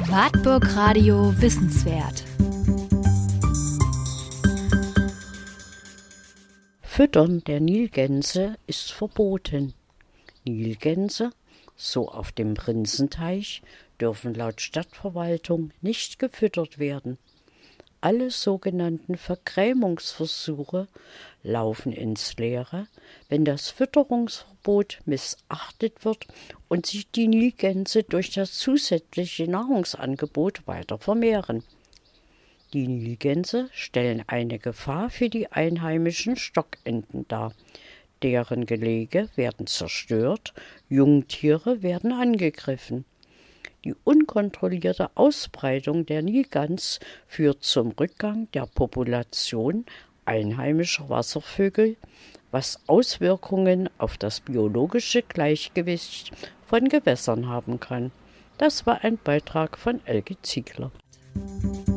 Wartburg Radio Wissenswert. Füttern der Nilgänse ist verboten. Nilgänse, so auf dem Prinzenteich, dürfen laut Stadtverwaltung nicht gefüttert werden. Alle sogenannten Vergrämungsversuche laufen ins Leere, wenn das Fütterungsverbot missachtet wird und sich die Nilgänse durch das zusätzliche Nahrungsangebot weiter vermehren. Die Nilgänse stellen eine Gefahr für die einheimischen Stockenten dar. Deren Gelege werden zerstört, Jungtiere werden angegriffen. Die unkontrollierte Ausbreitung der Nilgans führt zum Rückgang der Population einheimischer Wasservögel, was Auswirkungen auf das biologische Gleichgewicht von Gewässern haben kann. Das war ein Beitrag von Elke Ziegler.